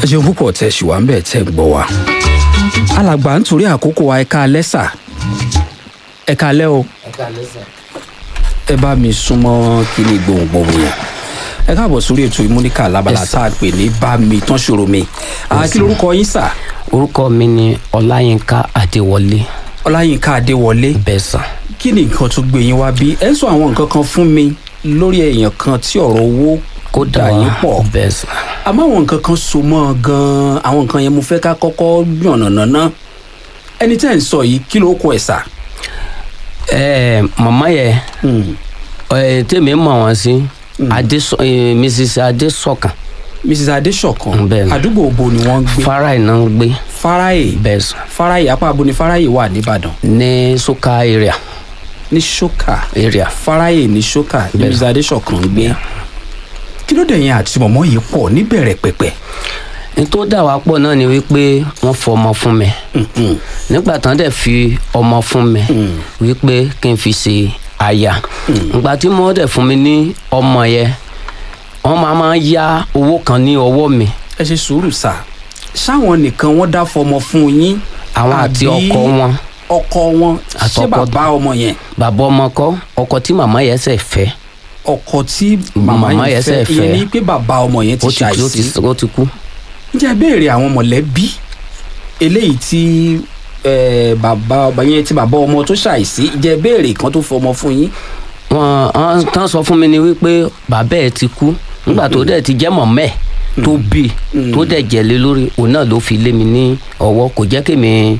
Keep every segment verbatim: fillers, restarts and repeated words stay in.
ẹ ṣeun púpọ̀ tẹ̀ ṣì wá ń bẹ̀ tẹ̀ gbọ́ wa. alàgbà nítorí àkókò wa ẹ̀ka alẹ́ sà ẹ̀ka alẹ́ o ẹ bá mi súnmọ́ kí ni gbohùngbohùn yẹn ẹ káàbọ̀ sórí ètò ìmúníkà lábala tá a pè ní bá mi tán ṣòro mi kí lorúkọ yín sà. orúkọ mi ni ọláyínká adéwọlé. ọláyínká adéwọlé. bẹ́ẹ̀ sà. kí ni nǹkan tó gbé yín wá bí ẹ ń sọ àwọn nǹkan kan fún mi lórí èèyàn kan tí ọ̀rọ̀ owó kó dà yín pọ̀ bẹ́ẹ̀ sà. àmọ́ àwọn nǹkan kan so mọ́ gan-an àwọn nǹkan yẹn mo fẹ́ ká kọ́kọ́ yànnàná ẹni tẹ́ ń sọ yìí kí ló kọ ẹ̀ sà. ẹ màmá yẹ ẹ tèmi mọ̀ wọ́n sí Adésọ Mrs Adésọkàn. Mrs Adésọkàn bẹ́ẹ̀ ni. àdúgbò òbo ni wọ́n ń gbé. Fáráì náà ń gbé. Fáráì bẹ́ẹ̀ sà. Fáráì apá abo ni Fáráì wà nìbàdàn. ní Soka area. ní Soka area. Fáráì ní Soka ní Bẹ́ẹ̀. Mrs Adésọkàn ń gbé. kí ló dé yẹn àti mọ̀mọ́ yìí pọ̀ níbẹ̀rẹ̀ pẹ̀pẹ̀. n tó dà wá pọ̀ náà ni wípé wọ́n fọ ọmọ fún mi. nígbà tán dẹ̀ fi ọmọ fún mi wípé kí n fi ṣe aya. ìgbà tí mo dẹ̀ fún mi ní ọmọ yẹn wọ́n máa máa ya owó kan ní ọwọ́ mi. ẹ ṣe sùúrù sà ṣáwọn nìkan wọ́n dá fọmọ fún yín. àwọn àti ọkọ wọn. ọkọ wọn ṣé bàbá ọmọ yẹn. bàbá ọmọ kọ́ ọkọ tí màmá yẹn ṣẹ̀ fẹ́. ọkọ tí màmá Màmá yẹn yẹn fẹ́ ṣẹ̀ fẹ́. ìyẹn ni pé bàbá ọmọ yẹn ti ó ti ó ti ṣàìsí. ó ti kú. ǹjẹ́ ẹ béèrè àwọn mọ̀lẹ́bí eléyìí tí eh, bàbá ọba yẹn tí bàbá ọmọ tó ṣàìsí ǹjẹ́ ẹ béèrè kan tó fọmọ fún yín. wọn wọn tán sọ fún mi ni wípé bàbá ẹ ti kú nígbà tó dẹ̀ ti jẹ́ mọ̀mẹ́ tó bí tó dẹ̀ jẹ̀lé lórí òun náà ló fi lé mi ní ọwọ́ kò jẹ́ kí mi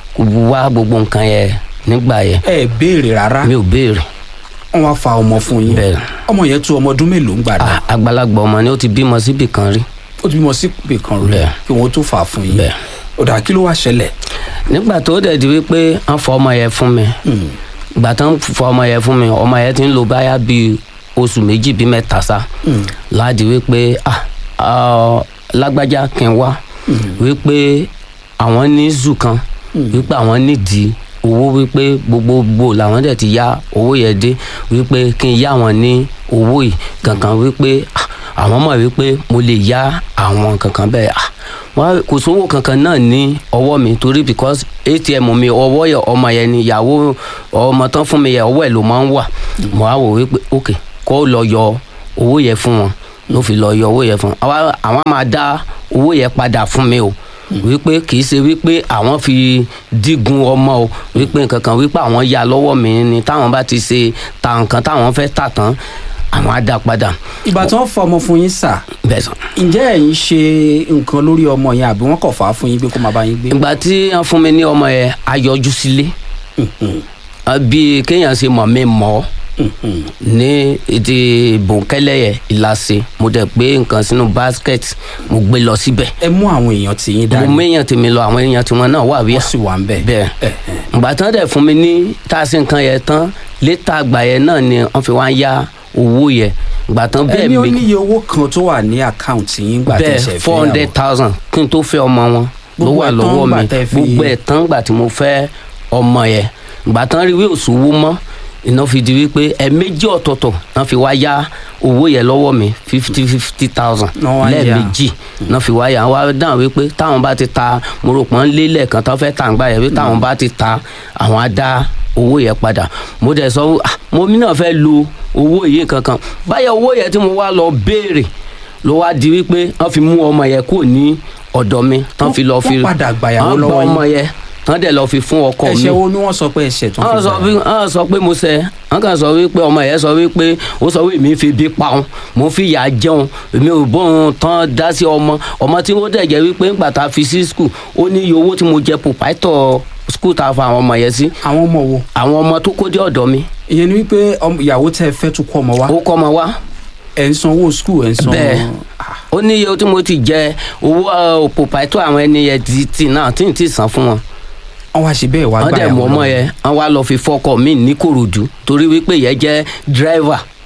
wá gbogbo nǹkan yẹn nígbà yẹn. ẹ béèrè rárá mi ò béèrè. wọn wá fa ọmọ fún yín. Bẹ́ẹ̀. ọmọ yẹn tó ọmọ ọdún mélòó ń gbàdá. Ah, àgbàlagbà ọmọ ni ó ti bímọ síbì kan rí. ó ti bímọ sí pè kan rẹ Bẹ́ẹ̀. kí wọn tó fà á fún yín. Bẹ́ẹ̀. ó dà kí ló wá ṣẹlẹ̀. nígbà tó dẹ̀ di wípé wọ́n fọ ọmọ yẹn fún mi ìgbà tán fọ ọmọ yẹn fún mi ọmọ yẹn ti ń lò báyà bíi oṣù méjì bíi mẹ́ta sá láti wípé ah ah, lágbájá kí n wá wípé àwọn ní zoo kan wípé àwọn nídìí owó wípé gbogbogbò làwọn dẹ̀ ti yá owó yẹn dé wípé kí n yá wọn ní owó yìí kankan wípé ah, àwọn mọ̀ wípé mo lè yá àwọn kankan bẹ́ẹ̀ ah wọn kò sówó kankan náà ní ọwọ́ mi torí because atm mi ọwọ́ yẹ ọmọ yẹn ni ìyàwó ọmọ tán fún mi yẹ ọwọ́ ẹ̀ ló máa ń wà mo á wò wípé ok kó lọ yọ owó yẹn fún wọn ló fi lọ yọ owó yẹn fún wọn àwọn máa dá owó yẹn padà fún mi o wípé kì í ṣe wípé àwọn fi dígun ọmọ o wípé nǹkan kan wípé àwọn yá lọ́wọ́ mi ni táwọn bá ti ṣe ta nǹkan táwọn fẹ́ tà tán àwọn á dá padà. ìgbà tí wọ́n fọ ọmọ fún yín sà. bẹ́ẹ̀ sàn. ǹjẹ́ ẹ̀yin ṣe nǹkan lórí ọmọ yẹn àbí wọ́n kọ̀ fà á fún yín pé kó máa bá yín gbé. ìgbà tí wọ́n fún mi ní ọmọ yẹn a yọjú sílé bí kéèyàn ṣe mọ̀ mi mọ̀ ní ìdí bòńkẹ́lẹ́ yẹn ìlàsẹ̀ mo dẹ̀ gbé nǹkan sínú basket mo gbé lọ síbẹ̀. ẹ mú àwọn èèyàn tí yín mo dání. méèyàn tèmi lọ àwọn èèyàn tiwọn náà wà wíyà. wọ́n sì wà ń bẹ̀. bẹ́ẹ̀ ìgbà tán dẹ̀ fún mi ní tá a ṣe nǹkan yẹn tán létà àgbà yẹn náà ni wọ́n fi wá ń yá owó yẹn ìgbà tán bẹ́ẹ̀ ẹni ó mi níye owó kan tó wà ní àkáǹtì yín gbà tẹ̀ ṣẹ̀ bẹ́ẹ̀ fẹ́ four hundred thousand kí n tó fẹ́ ọmọ wọn ló Gbogbo wà ẹ̀ tán lọ́wọ́ gbà mi tẹ́ fi- gbogbo ẹ̀ tán gbà tí mo fẹ́ ọmọ yẹn ìgbà tán rí wí òṣòwò mọ́ iná fi di wípé ẹ̀ẹ̀mejì ọ̀tọ̀ọ̀tọ̀ náà fi wá yá owó yẹn lọ́wọ́ mi fifty fifty thousand Náà wá yá. lẹ́ẹ̀mejì náà fi wá yá wá dáhùn wípé táwọn bá ti ta mo rò pọ́n lé lẹ́ẹ̀kan tán fẹ́ tàǹgbà yẹn wípé táwọn bá ti ta àwọn á dá owó yẹn padà mo dẹ̀ sọ ah, mo mi náà fẹ́ lo owó yìí kankan báyọ̀ owó yẹn tí mo wá lọ béèrè ló wá di wípé wọ́n fi mú ọmọ yẹn kúrò ní ọ̀dọ̀ mi tán fi lọ fi wọ́n padà gbàyàwó wọ́n gba lọ́wọ́ yín. ọmọ yẹn tán dẹ̀ lọ fi fún ọkọ mi ẹ̀ṣẹ̀ wo ni wọ́n sọ pé ẹ̀ṣẹ̀ tó wọ́n fi sọ gbà. bí wọ́n sọ pé mo ṣẹ̀ wọ́n kàn sọ wípé ọmọ yẹn sọ wípé ó sọ wípé mi fi bí pa òun mo fi yà jẹun èmi ò bóun tán dá sí ọmọ ọmọ tí wọ́n dẹ̀ jẹ́ wípé ńgbà tá a fi sí skul ó ní iye owó tí mo jẹ pòpáìtọ̀ skul tá a fa àwọn ọmọ yẹn sí àwọn ọmọ wo. àwọn ọmọ tó kó dé ọ̀dọ̀ mi ìyẹn ni wípé ọmọ- ìyàwó tẹ́ ẹ fẹ́ tún kọ́ ọmọ wa. ó kọ́ ọmọ wá ẹ̀ ń sanwó skul ẹ̀ ń san. bẹ́ẹ̀ ó ní iye tí mo ti jẹ owó pòpáìtọ̀ àwọn ẹni yẹn ti ti náà tí n ti san fún wọn wọ́n wá ṣe bẹ́ẹ̀ wá wọ́n dẹ̀ mú gbàyàwó ọmọ lọ́wọ́. yẹn wọ́n wá lọ fi fọ́kọ mi ní Kòròdú torí wípé yẹn jẹ́ dírẹ́fà